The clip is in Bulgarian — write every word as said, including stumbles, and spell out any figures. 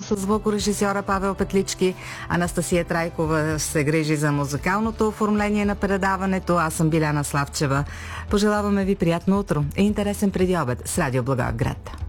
с звукорежисьора Павел Петлички. Анастасия Трайкова се грижи за музикалното оформление на предаването. Аз съм Биляна Славчева. Пожелаваме ви приятно утро и интересен предиобед с Радио Благоевград.